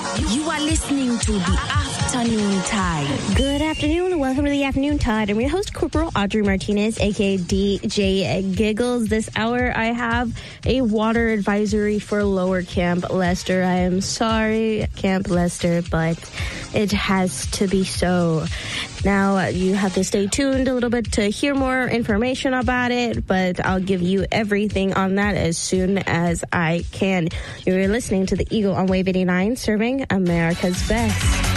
You are listening to the Afternoon Tide. Good afternoon. Welcome to the Afternoon Tide. I'm your host, Corporal Audrey Martinez, aka DJ Giggles. This hour, I have a water advisory for Lower Camp Lester. I am sorry, Camp Lester, but it has to be so. Now, you have to stay tuned a little bit to hear more information about it, but I'll give you everything on that as soon as I can. You're listening to the Eagle on Wave 89, serving America's best.